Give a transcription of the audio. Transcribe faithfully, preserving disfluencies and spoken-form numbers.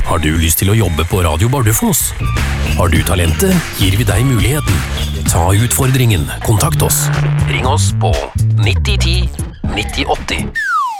Har du lyst til å jobbe på Radio Bardufoss? Har du talentet, gir vi deg muligheten. Ta utfordringen. Kontakt oss. Ring oss på nitti ti nitti åtti.